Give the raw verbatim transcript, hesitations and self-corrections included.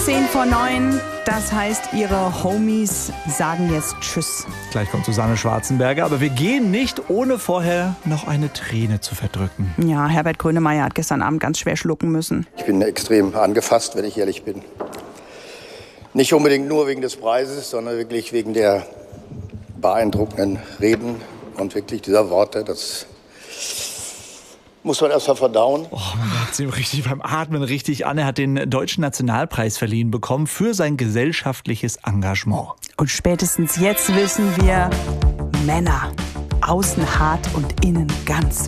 Zehn vor neun, das heißt, ihre Homies sagen jetzt Tschüss. Gleich kommt Susanne Schwarzenberger, aber wir gehen nicht, ohne vorher noch eine Träne zu verdrücken. Ja, Herbert Grönemeyer hat gestern Abend ganz schwer schlucken müssen. Ich bin extrem angefasst, wenn ich ehrlich bin. Nicht unbedingt nur wegen des Preises, sondern wirklich wegen der beeindruckenden Reden und wirklich dieser Worte. Das muss man erst mal verdauen. Oh, man merkt es ihm richtig beim Atmen richtig an. Er hat den Deutschen Nationalpreis verliehen bekommen für sein gesellschaftliches Engagement. Und spätestens jetzt wissen wir, Männer, außen hart und innen ganz